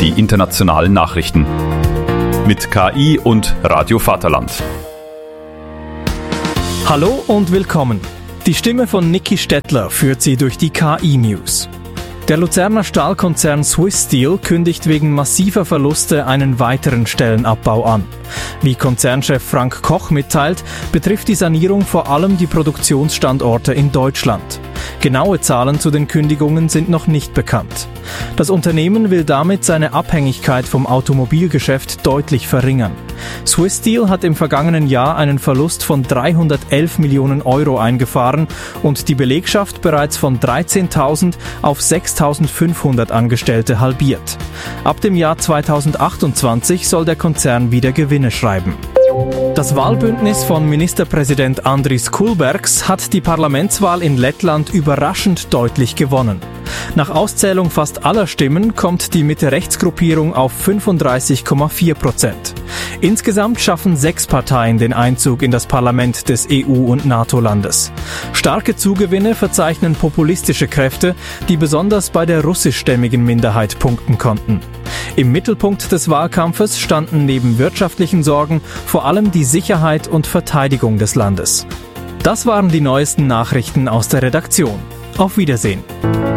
die internationalen Nachrichten. Mit KI und Radio Vaterland. Hallo und willkommen. Die Stimme von Niki Stettler führt Sie durch die KI-News. Der Luzerner Stahlkonzern Swiss Steel kündigt wegen massiver Verluste einen weiteren Stellenabbau an. Wie Konzernchef Frank Koch mitteilt, betrifft die Sanierung vor allem die Produktionsstandorte in Deutschland. Genaue Zahlen zu den Kündigungen sind noch nicht bekannt. Das Unternehmen will damit seine Abhängigkeit vom Automobilgeschäft deutlich verringern. Swiss Steel hat im vergangenen Jahr einen Verlust von 311 Millionen Euro eingefahren und die Belegschaft bereits von 13.000 auf 6.500 Angestellte halbiert. Ab dem Jahr 2028 soll der Konzern wieder Gewinne schreiben. Das Wahlbündnis von Ministerpräsident Andris Kulbergs hat die Parlamentswahl in Lettland überraschend deutlich gewonnen. Nach Auszählung fast aller Stimmen kommt die Mitte-Rechts-Gruppierung auf 35,4%. Insgesamt schaffen 6 Parteien den Einzug in das Parlament des EU- und NATO-Landes. Starke Zugewinne verzeichnen populistische Kräfte, die besonders bei der russischstämmigen Minderheit punkten konnten. Im Mittelpunkt des Wahlkampfes standen neben wirtschaftlichen Sorgen vor allem die Sicherheit und Verteidigung des Landes. Das waren die neuesten Nachrichten aus der Redaktion. Auf Wiedersehen.